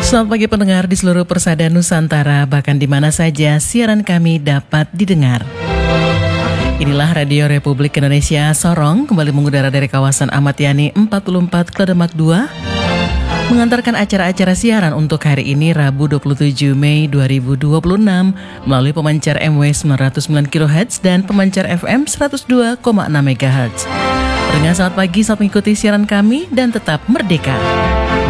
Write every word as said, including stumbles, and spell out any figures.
Selamat pagi pendengar di seluruh persada Nusantara, bahkan di mana saja siaran kami dapat didengar. Inilah Radio Republik Indonesia Sorong, kembali mengudara dari kawasan Ahmad Yani empat puluh empat Kledemak dua, mengantarkan acara-acara siaran untuk hari ini Rabu dua puluh tujuh Mei dua ribu dua puluh enam melalui pemancar M W sembilan ratus sembilan kilohertz dan pemancar F M seratus dua koma enam megahertz. Pendengar selamat pagi, selamat mengikuti siaran kami dan tetap merdeka.